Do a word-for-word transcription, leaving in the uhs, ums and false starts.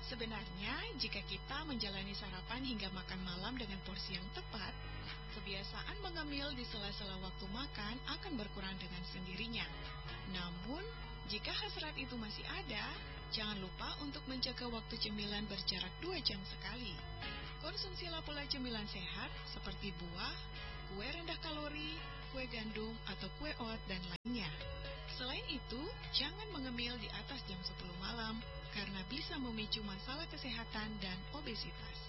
Sebenarnya, jika kita menjalani sarapan hingga makan malam dengan porsi yang tepat, kebiasaan mengemil di sela-sela waktu makan akan berkurang dengan sendirinya. Namun, jika hasrat itu masih ada, jangan lupa untuk menjaga waktu cemilan berjarak dua jam sekali. Konsumsilah pula cemilan sehat seperti buah, kue rendah kalori, kue gandum, atau kue oat, dan lainnya. Selain itu, jangan mengemil di atas jam sepuluh malam karena bisa memicu masalah kesehatan dan obesitas.